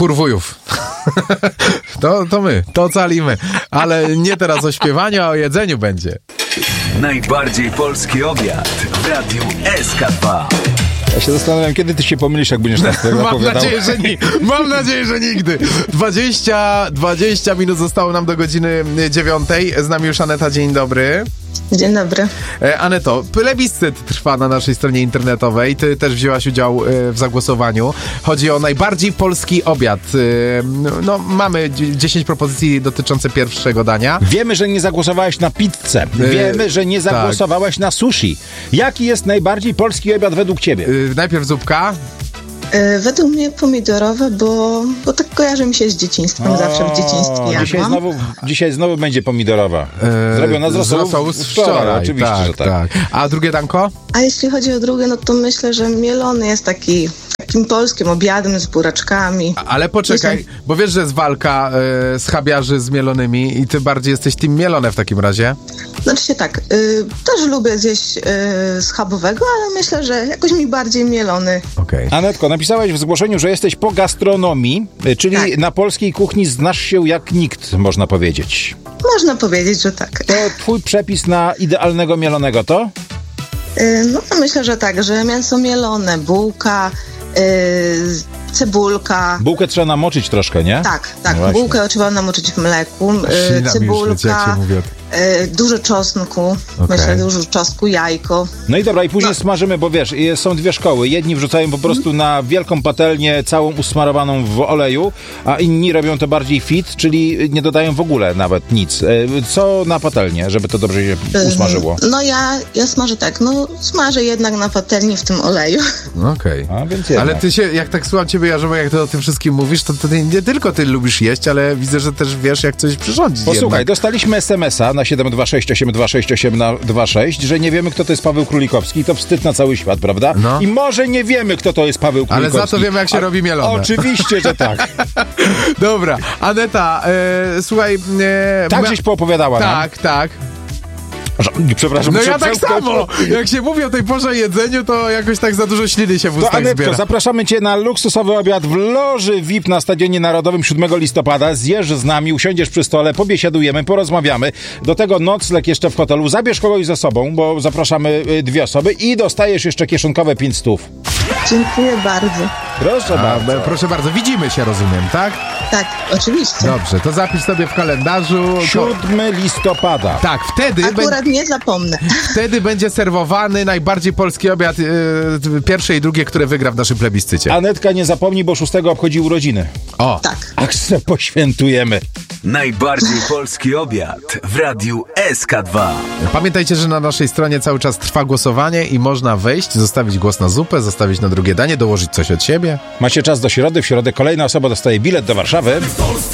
Chórwujów. To my, to ocalimy. Ale nie teraz o śpiewaniu, a o jedzeniu będzie. Najbardziej polski obiad w Radiu SK2. Ja się zastanawiam, kiedy ty się pomylisz, jak będziesz nas tego opowiadał. Mam nadzieję, że nigdy. 20 minut zostało nam do godziny 9. Z nami już Aneta, dzień dobry. Dzień dobry. Aneto, plebiscyt trwa na naszej stronie internetowej. Ty też wzięłaś udział w zagłosowaniu. Chodzi o najbardziej polski obiad. No, mamy 10 propozycji dotyczące pierwszego dania. Wiemy, że nie zagłosowałeś na pizzę. Wiemy, że nie zagłosowałeś na sushi. Jaki jest najbardziej polski obiad według ciebie? Najpierw zupka. Według mnie pomidorowe, bo tak kojarzy mi się z dzieciństwem. Zawsze w dzieciństwie jadłam. Dzisiaj znowu będzie pomidorowa. Zrobiona z rosołu z wczoraj. Oczywiście, że tak. A drugie danko? A jeśli chodzi o drugie, no to myślę, że mielony jest takim polskim obiadem z buraczkami. Ale poczekaj, bo wiesz, że jest walka schabiarzy z mielonymi i ty bardziej jesteś team mielone w takim razie? Znaczy się tak, też lubię zjeść schabowego, ale myślę, że jakoś mi bardziej mielony. Okay. Anetko, napisałaś w zgłoszeniu, że jesteś po gastronomii, czyli tak. Na polskiej kuchni znasz się jak nikt, można powiedzieć. Można powiedzieć, że tak. To twój przepis na idealnego mielonego to? No to myślę, że tak, że mięso mielone, bułka, cebulka. Bułkę trzeba namoczyć troszkę, nie? Tak. No bułkę trzeba namoczyć w mleku, cebulka, dużo czosnku, myślę, dużo czosnku, jajko. No i dobra, i później smażymy, bo wiesz, są dwie szkoły. Jedni wrzucają po prostu na wielką patelnię, całą usmarowaną w oleju, a inni robią to bardziej fit, czyli nie dodają w ogóle nawet nic. Co na patelnię, żeby to dobrze się usmażyło? No ja smażę tak, smażę jednak na patelni w tym oleju. Okej. Okay. Ale ty się, jak tak słucham ciebie, Jarzowo, jak ty o tym wszystkim mówisz, to ty nie tylko ty lubisz jeść, ale widzę, że też wiesz, jak coś przyrządzić. Posłuchaj, dostaliśmy SMS-a na 726826826, że nie wiemy, kto to jest Paweł Królikowski. To wstyd na cały świat, prawda? No. I może nie wiemy, kto to jest Paweł Królikowski. Ale za to wiemy, jak się robi mielone. Oczywiście, że tak. Dobra, Aneta, słuchaj... tak żeś poopowiadała nam. Tak. Przepraszam. No ja tak samo! Jak się mówi o tej porze jedzeniu, to jakoś tak za dużo śliny się w ustach Anetko, zbiera. zapraszamy cię na luksusowy obiad w loży VIP na Stadionie Narodowym 7 listopada. Zjesz z nami, usiądziesz przy stole, pobiesiadujemy, porozmawiamy. Do tego nocleg jeszcze w hotelu. Zabierz kogoś ze sobą, bo zapraszamy 2 osoby i dostajesz jeszcze kieszonkowe 500. Dziękuję bardzo. Proszę bardzo. Proszę bardzo, widzimy się, rozumiem, tak? Tak, oczywiście. Dobrze, to zapisz sobie w kalendarzu. 7 listopada. Tak, wtedy... Akurat nie zapomnę. Wtedy będzie serwowany najbardziej polski obiad, pierwsze i drugie, które wygra w naszym plebiscycie. Anetka, nie zapomnij, bo 6 obchodzi urodziny. O! Tak. Ach, se poświętujemy. Najbardziej polski obiad w Radiu SK2. Pamiętajcie, że na naszej stronie cały czas trwa głosowanie i można wejść, zostawić głos na zupę, zostawić na drugie danie, dołożyć coś od siebie. Macie czas do środy. W środę kolejna osoba dostaje bilet do Warszawy.